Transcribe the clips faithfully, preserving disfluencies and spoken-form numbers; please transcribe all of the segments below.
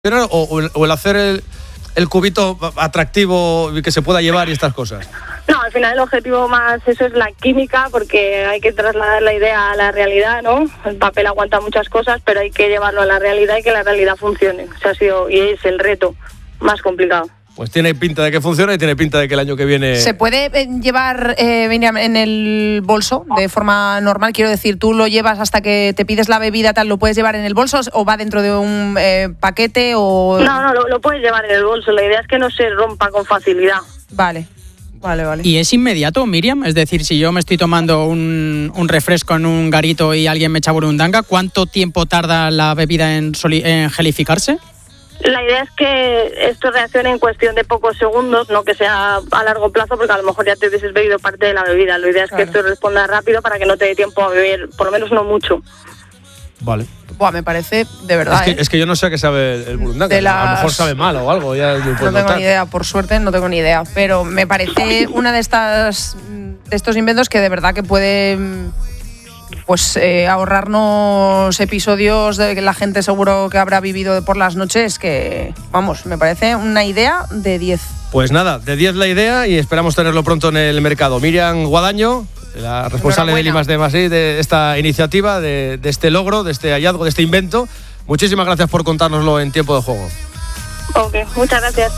O, o el hacer el, el cubito atractivo que se pueda llevar y estas cosas. No, al final el objetivo más eso es la química, porque hay que trasladar la idea a la realidad, ¿no? El papel aguanta muchas cosas, pero hay que llevarlo a la realidad y que la realidad funcione. O sea, ha sido y es el reto más complicado. Pues tiene pinta de que funciona y tiene pinta de que el año que viene... ¿Se puede llevar eh, en el bolso de forma normal? Quiero decir, ¿tú lo llevas hasta que te pides la bebida, tal, lo puedes llevar en el bolso o va dentro de un eh, paquete o...? No, no, lo, lo puedes llevar en el bolso. La idea es que no se rompa con facilidad. Vale. Vale, vale. ¿Y es inmediato, Miriam? Es decir, si yo me estoy tomando un, un refresco en un garito y alguien me echa burundanga, ¿cuánto tiempo tarda la bebida en, soli- en gelificarse? La idea es que esto reaccione en cuestión de pocos segundos, no que sea a largo plazo, porque a lo mejor ya te hubieses bebido parte de la bebida. La idea es claro. que esto responda rápido para que no te dé tiempo a beber, por lo menos no mucho. Vale. Buah, me parece, de verdad. Es que, ¿eh? es que yo no sé a qué sabe el burundanga. Las... A lo mejor sabe mal o algo. Ya no tengo notar. ni idea, por suerte no tengo ni idea. Pero me parece una de estas de estos inventos que de verdad que puede... pues eh, ahorrarnos episodios de que la gente seguro que habrá vivido por las noches, que, vamos, me parece una idea de diez. Pues nada, de diez la idea y esperamos tenerlo pronto en el mercado. Miriam Guadaño, la responsable del I más D más I de esta iniciativa, de, de este logro, de este hallazgo, de este invento. Muchísimas gracias por contárnoslo en tiempo de juego. Ok, muchas gracias.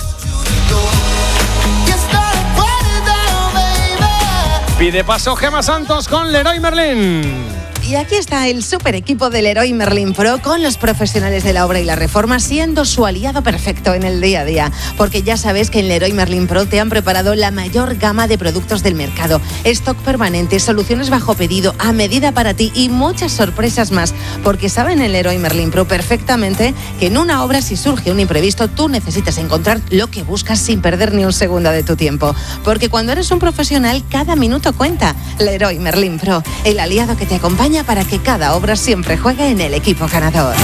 Pide paso Gemma Santos con Leroy Merlin. Y aquí está el super equipo del Leroy Merlin Pro con los profesionales de la obra y la reforma siendo su aliado perfecto en el día a día. Porque ya sabes que en Leroy Merlin Pro te han preparado la mayor gama de productos del mercado. Stock permanente, soluciones bajo pedido, a medida para ti y muchas sorpresas más. Porque saben en Leroy Merlin Pro perfectamente que en una obra, si surge un imprevisto, tú necesitas encontrar lo que buscas sin perder ni un segundo de tu tiempo. Porque cuando eres un profesional, cada minuto cuenta. Leroy Merlin Pro, el aliado que te acompaña para que cada obra siempre juegue en el equipo ganador.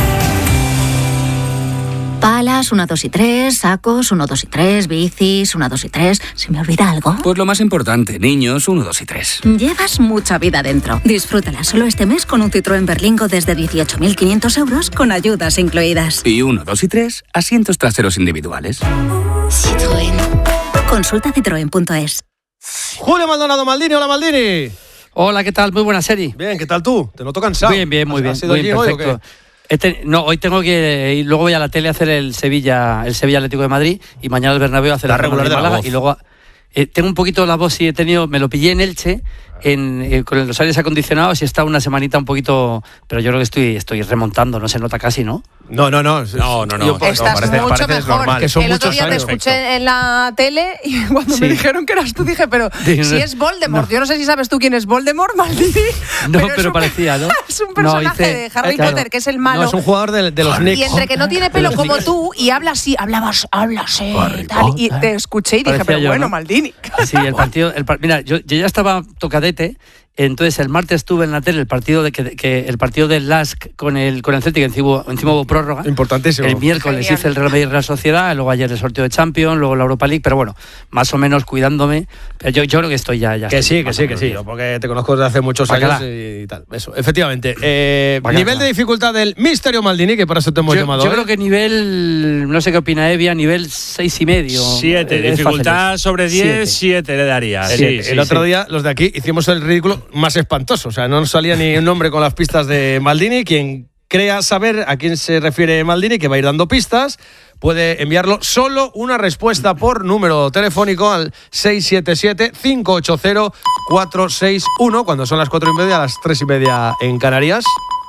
Palas, uno, dos y tres, sacos, uno, dos y tres, bicis, uno, dos y tres. ¿Se me olvida algo? Pues lo más importante, niños, uno, dos y tres. Llevas mucha vida dentro. Disfrútala solo este mes con un Citroën Berlingo desde dieciocho mil quinientos euros con ayudas incluidas. Y uno, dos y tres, asientos traseros individuales. Citroën. Consulta citroen punto es. Julio Maldonado Maldini, hola Maldini. Hola, ¿qué tal? Muy buena serie. Bien, ¿qué tal tú? ¿Te noto cansado? Bien, bien, muy bien. ¿Has ido muy allí bien, hoy perfecto. o qué? Este, no, hoy tengo que ir, luego voy a la tele a hacer el Sevilla, el Sevilla Atlético de Madrid y mañana el Bernabéu a hacer la el regular de Málaga la voz. Y luego eh, tengo un poquito la voz, sí he tenido, me lo pillé en Elche en, eh, con los aires acondicionados y está una semanita un poquito, pero yo creo que estoy, estoy remontando, no se nota casi, ¿no? No, no, no. No, no, no. Yo, Estás no, parece, mucho parece mejor. normal. Que son el otro muchos día te años. escuché en la tele y cuando Sí. me dijeron que eras tú dije, pero Dije, si es Voldemort, no. yo no sé si sabes tú quién es Voldemort, Maldini. No, es pero un- parecía, ¿no? Es un personaje No, hice- de Harry claro. Potter que es el malo. No, es un jugador de, de los Knicks. Y entre que no tiene pelo como tú y habla así, hablabas, hablas, eh, tal, y te escuché y dije, Parecía pero yo, bueno, ¿no? Maldini. Sí, el partido, el, par- mira, yo, yo ya estaba tocadete. Entonces el martes estuve en la tele el partido de que, que el partido del L A S C con el con el Celtic, encima, encima hubo prórroga. Importantísimo. El miércoles Genial. hice el Real Madrid Real Sociedad, luego ayer el sorteo de Champions, luego la Europa League, pero bueno, más o menos cuidándome. Pero yo, yo creo que estoy ya, ya Que estoy sí, que más sí, o que menos sí. bien. Yo porque te conozco desde hace muchos Bacala. años y, y tal. Eso, efectivamente. Eh, Bacala. nivel de dificultad del Misterio Maldini, que por eso te hemos Yo, llamado. yo ¿eh? creo que nivel, no sé qué opina Evia, nivel seis y medio. Siete, Es dificultad fácil. sobre diez, siete le daría. El, Sí, el sí, otro sí. día, los de aquí, hicimos el ridículo más espantoso. O sea, no nos salía ni un nombre con las pistas de Maldini. Quien crea saber a quién se refiere Maldini, que va a ir dando pistas, puede enviarlo solo una respuesta por número telefónico al seis siete siete, cinco ocho cero, cuatro seis uno, cuando son las cuatro y media, las tres y media en Canarias.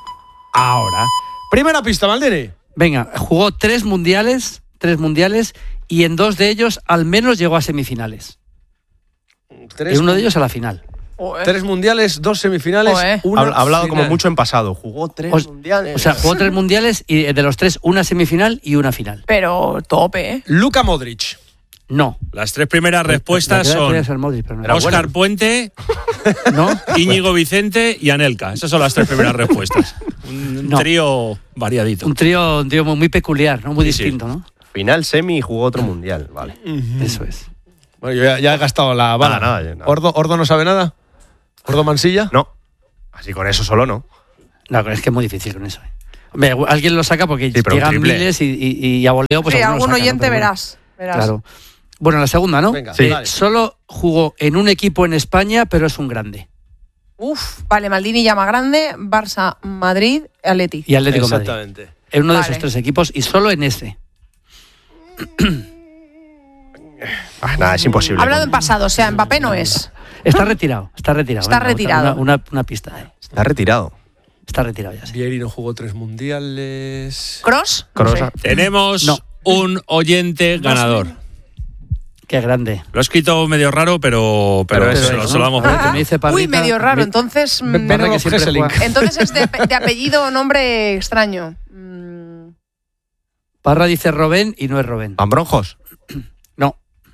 Ahora. Primera pista, Maldini. Venga, jugó tres mundiales, tres mundiales y en dos de ellos al menos llegó a semifinales. Tres, En uno de ellos a la final. tres mundiales, dos semifinales, Joder. una Ha hablado como final. mucho en pasado. Jugó tres O, mundiales. o sea, jugó tres mundiales y de los tres una semifinal y una final. Pero tope, ¿eh? Luka Modric. No. Las tres primeras respuestas La- la- la- son podría ser Modric, pero no. Óscar Puente, ¿No? Íñigo Vicente y Anelka. Esas son las tres primeras respuestas. Un No. trío variadito. Un trío, un trío muy, muy peculiar, ¿no? Muy Sí, sí. distinto, ¿no? Final, semi y jugó otro mundial. Vale. Eso es. Bueno, yo ya, ya he gastado la bala. Nada, nada, nada. Ordo, ¿Ordo no sabe nada? ¿Ordo Mansilla? No. Así con eso solo no. No, pero es que es muy difícil con eso. ¿eh? Hombre, alguien lo saca porque Sí, pero un llegan triple. miles y, y, y a voleo pues Sí, alguno lo algún saca, ¿no? oyente Pero bueno, verás, verás. Claro. Bueno, la segunda, ¿no? Venga, Sí. vale. Solo jugó en un equipo en España, pero es un grande. Uf, vale, Maldini llama grande, Barça, Madrid, Atleti. Y Atlético de Madrid. Exactamente. En uno de Vale. esos tres equipos y solo en ese. Ah, nada, es imposible. Hablado en pasado, o sea, Mbappé no es. Está retirado, está retirado. Está Venga, retirado. Una, una, una pista, eh. Está retirado. Está retirado ya, sí. Vieri no jugó tres mundiales. ¿Cross? No Kroos, sé. Tenemos No. un oyente ganador. Qué grande. Lo he escrito medio raro, pero, pero, Pero se, eso, lo, ¿no? se lo damos Ah, por que me dice Uy, Parrita, medio raro, me- entonces... mm, Parra que Rob siempre Hesselink. juega- Entonces es de, de apellido o nombre extraño. Mm, Parra dice Robén y no es Robén. ¿Pambronjos? No.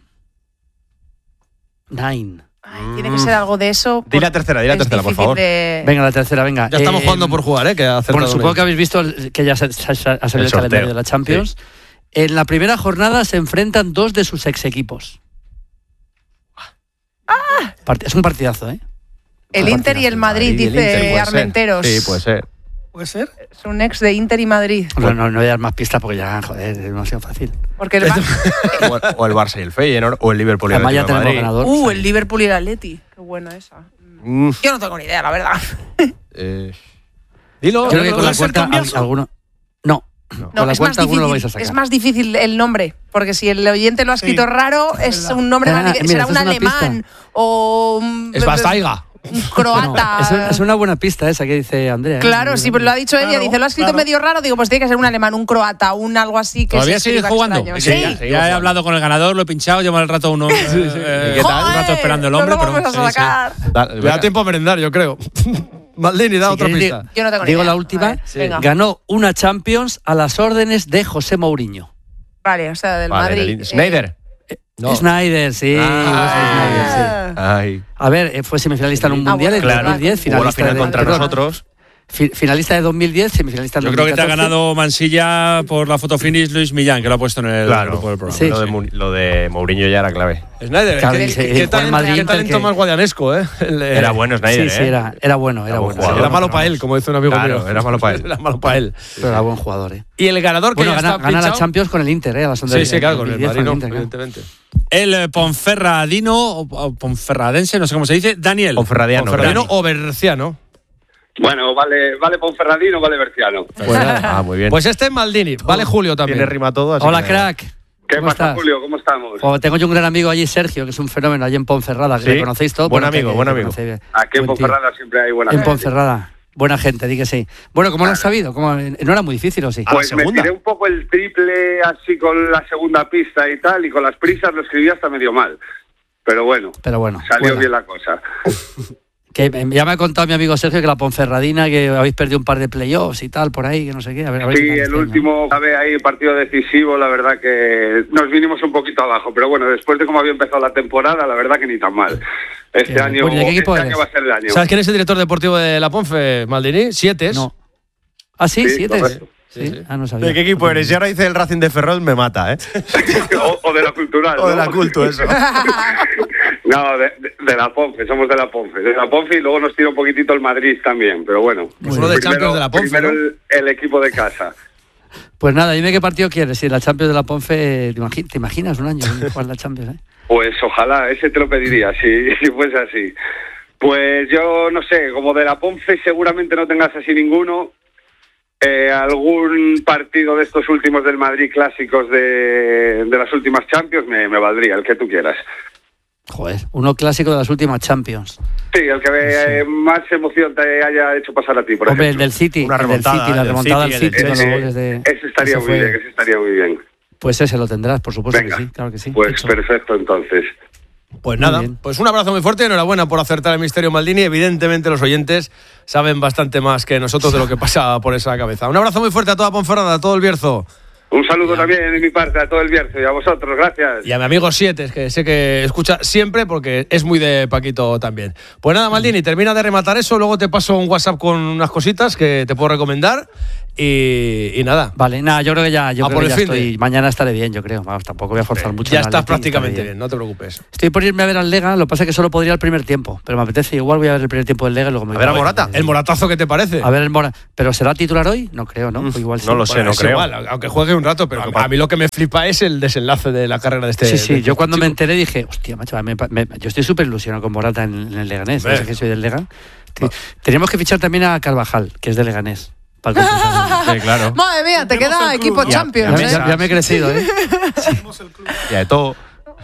Nine. ay, tiene que ser algo de eso. Di la por- tercera, di la es tercera, por difícil favor. de- Venga, la tercera, venga. Ya estamos Eh, jugando por jugar, ¿eh? Que ha acertado Bueno, supongo bien. que habéis visto el- que ya se, se- se- ha salido El el, sorteo, calendario de la Champions. En la primera jornada se enfrentan dos de sus ex equipos. Part- Es un partidazo, ¿eh? El Inter y el Madrid, Madrid y el dice Inter, puede ser. Armenteros. Sí, puede ser. ¿Puede ser? Es un ex de Inter y Madrid. No, no, no voy a dar más pistas porque ya, joder, es demasiado fácil. Porque el Ba- O, o el Barça y el Feyenoord, o el Liverpool y el Además ya Atlético de tenemos Madrid. ganador. Uh, el Liverpool y el Atleti. Qué buena esa. Mm, Yo no tengo ni idea, la verdad. eh, Dilo. Creo que ¿no con la puede ser cuarta al- cambiaso? alguno... No, No, con la es, más cuarta alguno lo vais a difícil, sacar. es más difícil el nombre, porque si el oyente lo ha escrito Sí, raro, es un nombre Ah, más difícil. mira, Será esto un es una alemán pista. o un, Es Bastaiga. un croata. Es, es una buena pista esa que dice Andrea. ¿eh? Claro, sí, pero lo ha dicho ella. Claro, Dice, lo ha escrito claro. medio raro. Digo, pues tiene que ser un alemán, un croata, un algo así. Que ¿Todavía se sigues escriba jugando? extraño. Sí, Sí. ya, ya he hablado con el ganador, lo he pinchado, llevo el rato uno, eh, ¿Qué tal? un rato esperando el hombre, no lo pero vamos a sí, sí. sacar. da- Le da tiempo a merendar, yo creo. Maldini, da Si otra queréis, pista. digo- Yo no tengo ni Digo idea. la última. A ver, venga. Ganó una Champions a las órdenes de José Mourinho. Vale, o sea, del Vale, Madrid. del- Schneider. No. Snyder, sí. Ah. Snyder, sí. Ay. A ver, eh, fue semifinalista en un Ah, mundial bueno, en claro. dos mil diez, Jugó la finalista final de- contra perdón, nosotros. fi- finalista de dos mil diez, semifinalista en Yo creo que te ha dos mil catorce. ganado Mansilla por la foto finish Luis Millán, que lo ha puesto en el Claro. grupo del programa. Sí. Lo, de, Mu- lo de Mourinho ya era clave. Snyder, Claro, qué, sí, qué- sí, qué Juan talento, Madrid, qué Inter, talento que- más guadianesco, ¿eh? El, eh, Era bueno Snyder, Sí, ¿eh? sí, era, era bueno, era Era buen bueno. jugador. Era malo para él, como dice un amigo Claro, mío. era malo para él. Era malo para él. Pero era buen jugador, ¿eh? Y el ganador que Bueno, ya gana, está gana la pinchado. Champions con el Inter, ¿eh? A las Sí, sí, claro, con el dos mil diez, Madrid, no, Inter, claro. evidentemente. El eh, Ponferradino, o o Ponferradense, no sé cómo se dice, Daniel. Ponferradiano. Ferradino Dani. o Berciano. Bueno, vale, vale Ponferradino, vale Berciano. Pues, nada. Ah, muy bien. Pues este es Maldini. Vale Julio también. Tiene rima todo. así Hola, que- crack. ¿Qué ¿Cómo pasa, estás? Julio? ¿Cómo estamos? Oh, tengo yo un gran amigo allí, Sergio, que es un fenómeno allí en Ponferrada, que Sí. le conocéis todos. Buen bueno, que- amigo, que buen le amigo. conocéis. Aquí en Buen tío. Ponferrada siempre hay buena En gente. Ponferrada. Buena gente, di que sí. Bueno, ¿cómo lo has sabido? ¿Cómo- ¿No era muy difícil o sí? A la Pues me segunda. tiré un poco el triple así con la segunda pista y tal, y con las prisas lo escribí hasta medio mal. Pero bueno, Pero bueno. salió buena. bien la cosa. Que eh, ya me ha contado mi amigo Sergio que la Ponferradina, que habéis perdido un par de playoffs y tal, por ahí, que no sé qué. A ver, a ver Sí, qué tal el este año. último, sabe, ahí partido decisivo, la verdad que nos vinimos un poquito abajo, pero bueno, después de cómo había empezado la temporada, la verdad que ni tan mal. Este Qué año, bien. ¿De qué equipo este eres? año va a ser el año. ¿Sabes quién es el director deportivo de la Ponfe, Maldini? Siete. No. Ah, sí, Sí, siete. correcto. Sí, sí. Ah, no sabía. ¿De qué equipo eres? Si ahora dice el Racing de Ferrol, me mata, ¿eh? o, o de la cultural. O de ¿no? la culto, eso. No, de, de- de la Ponfe, somos de la Ponfe. De la Ponfe y luego nos tira un poquitito el Madrid también, pero bueno. Pues uno de Champions de la Ponfe, Primero ¿no? el, el equipo de casa. Pues nada, dime qué partido quieres. Si la Champions de la Ponfe, ¿te, imagi- te imaginas un año jugar la Champions? ¿Eh? Pues ojalá, ese te lo pediría, si, si fuese así. Pues yo no sé, como de la Ponfe seguramente no tengas así ninguno. Eh, algún partido de estos últimos del Madrid clásicos de, de las últimas Champions me, me valdría, el que tú quieras. Joder, uno clásico de las últimas Champions. Sí, el que eh, más emoción te haya hecho pasar a ti, por Hombre, el ejemplo. del City, Una el del remontada, City, la el del remontada City, al el del City con los Ese, goles de... ese estaría ese muy fue- bien, ese estaría muy bien. Pues ese lo tendrás, por supuesto Venga. que sí, claro que sí. Pues Hecho. perfecto, entonces. Pues Muy nada, bien. pues un abrazo muy fuerte y enhorabuena por acertar el misterio Maldini. Evidentemente los oyentes saben bastante más que nosotros de lo que pasa por esa cabeza. Un abrazo muy fuerte a toda Ponferrada, a todo el Bierzo. Un saludo también de mi parte a todo el Bierzo y a vosotros, gracias. Y a mi amigo Siete, que sé que escucha siempre porque es muy de Paquito también. Pues nada, Maldini, termina de rematar eso, luego te paso un WhatsApp con unas cositas que te puedo recomendar Y, y nada. Vale, nada, yo creo que ya, yo A creo por que el ya fin de- estoy. Mañana estaré bien, yo creo. Vamos, tampoco voy a forzar mucho. Ya en el estás Atleti, prácticamente estaré bien, no te preocupes. Estoy por irme a ver al Lega, lo que pasa es que solo podría el primer tiempo, pero me apetece. Igual voy a ver el primer tiempo del Lega y luego me A voy ver a Morata. ¿El moratazo qué te parece? A ver el Morata. ¿Pero será titular hoy? No creo, ¿no? Pues igual sí. no lo sé, Bueno, no es creo. igual, aunque juegue un rato, pero a, a mí lo que me flipa es el desenlace de la carrera de este. Sí, sí, de yo este cuando me chico. enteré dije, hostia, macho, me- me- yo estoy súper ilusionado con Morata en, en el Leganés. Hombre. No sé que soy del Lega. Te- Teníamos que fichar también a Carvajal, que es de Leganés. Para el conjunto. Sí, claro. Madre mía, te queda equipo Ya, Champions, ya, ¿eh? ya- ya me he crecido, ¿eh? Ya de todo.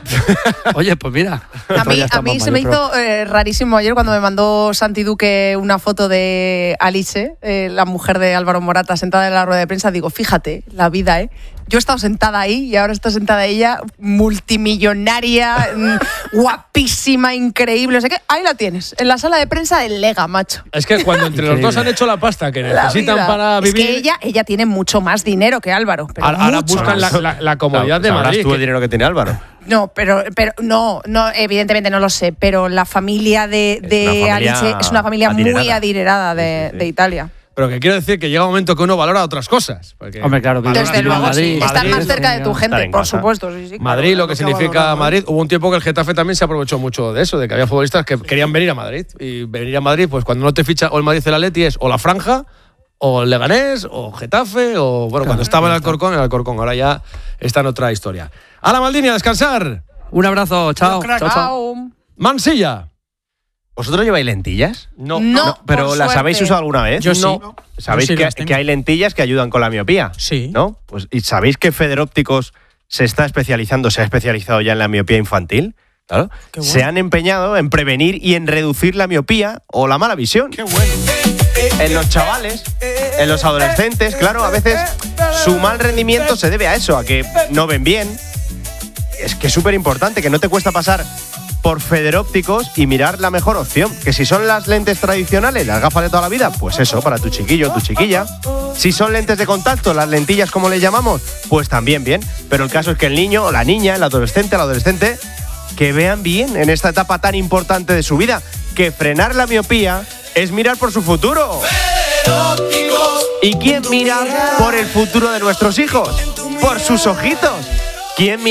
Oye, pues mira. A mí, Ya a estamos mí se mayor, me pero- hizo eh, rarísimo ayer cuando me mandó Santi Duque una foto de Alice, eh, la mujer de Álvaro Morata, sentada en la rueda de prensa. Digo, fíjate, la vida, ¿eh? Yo he estado sentada ahí y ahora está sentada ella, multimillonaria, mm, guapísima, increíble. O sea que ahí la tienes, en la sala de prensa del Lega, macho. Es que cuando entre los dos han hecho la pasta que La necesitan vida. para Es vivir. que ella, ella tiene mucho más dinero que Álvaro. Pero ahora ahora mucho buscan la, más. la- la comodidad Claro, de sabrás Madrid. tú el que- dinero que tiene Álvaro. No, pero, pero no, no, evidentemente no lo sé, pero la familia de, de una familia Alice es una familia muy adinerada. adinerada de, Sí, sí, sí. de Italia. Pero que quiero decir que llega un momento que uno valora otras cosas. porque Hombre, claro, Madrid- Desde luego, Madrid, sí. Madrid, Estar más Madrid, cerca de tu estar gente, en por casa. supuesto. Sí, sí, Madrid, claro, lo que que significa valorado, ¿eh? Madrid. Hubo un tiempo que el Getafe también se aprovechó mucho de eso, de que había futbolistas que querían venir a Madrid. Y venir a Madrid, pues cuando no te ficha o el Madrid el Atleti es o la Franja, o el Leganés, o Getafe, o bueno, cuando estaba en el Alcorcón, el Alcorcón. Ahora ya está en otra historia. A la Maldini, a descansar. Un abrazo, chao. Chao, chao. Chao. Mansilla. ¿Vosotros lleváis lentillas? No. No, ¿Pero por las suerte. habéis usado alguna vez? Yo sí. No. ¿Sabéis Yo sí que, las tengo. que hay lentillas que ayudan con la miopía? Sí. ¿No? Pues, ¿y sabéis que Federópticos se está especializando, se ha especializado ya en la miopía infantil? Claro. Qué bueno. Se han empeñado en prevenir y en reducir la miopía o la mala visión. Qué bueno. En los chavales, en los adolescentes, claro, a veces su mal rendimiento se debe a eso, a que no ven bien. Es que es súper importante, que no te cuesta pasar por Federópticos y mirar la mejor opción. Que si son las lentes tradicionales, las gafas de toda la vida, pues eso, para tu chiquillo o tu chiquilla. Si son lentes de contacto, las lentillas como le llamamos, pues también bien. Pero el caso es que el niño o la niña, el adolescente, el adolescente, que vean bien en esta etapa tan importante de su vida, que frenar la miopía es mirar por su futuro. ¿Y quién mira por el futuro de nuestros hijos? Por sus ojitos. ¿Quién mira